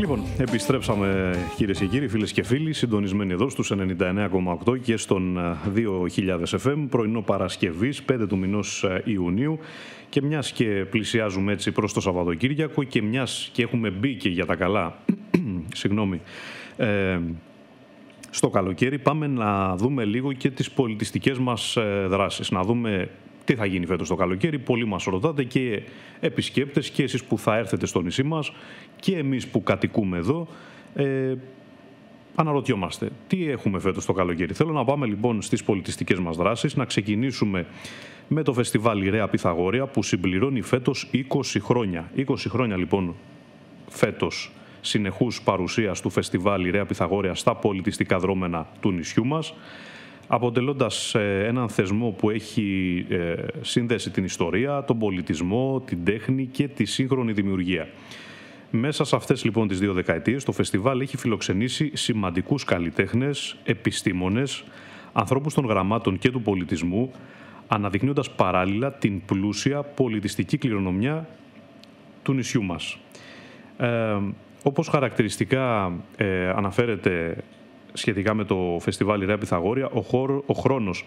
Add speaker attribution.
Speaker 1: Λοιπόν, επιστρέψαμε κυρίες και κύριοι, φίλες και φίλοι, συντονισμένοι εδώ στους 99,8 και στον 2000 FM, πρωινό Παρασκευής, 5 του μηνός Ιουνίου, και μιας και πλησιάζουμε έτσι προς το Σαββατοκύριακο και μιας και έχουμε μπει και για τα καλά, στο καλοκαίρι, πάμε να δούμε λίγο και τις πολιτιστικές μας δράσεις, να δούμε τι θα γίνει φέτος το καλοκαίρι. Πολλοί μας ρωτάτε, και επισκέπτες και εσείς που θα έρθετε στο νησί μας και εμείς που κατοικούμε εδώ, αναρωτιόμαστε τι έχουμε φέτος το καλοκαίρι. Θέλω να πάμε λοιπόν στις πολιτιστικές μας δράσεις, να ξεκινήσουμε με το φεστιβάλ Ιρέα Πυθαγόρια που συμπληρώνει φέτος 20 χρόνια. 20 χρόνια λοιπόν φέτος συνεχούς παρουσίας του φεστιβάλ Ιρέα Πυθαγόρια στα πολιτιστικά δρόμενα του νησιού μας, αποτελώντας έναν θεσμό που έχει συνδέσει την ιστορία, τον πολιτισμό, την τέχνη και τη σύγχρονη δημιουργία. Μέσα σε αυτές λοιπόν τις 2 δεκαετίες το φεστιβάλ έχει φιλοξενήσει σημαντικούς καλλιτέχνες, επιστήμονες, ανθρώπους των γραμμάτων και του πολιτισμού, αναδεικνύοντας παράλληλα την πλούσια πολιτιστική κληρονομιά του νησιού μας. Όπως χαρακτηριστικά αναφέρεται σχετικά με το φεστιβάλ Ιρέα Πυθαγόρια, ο χρόνος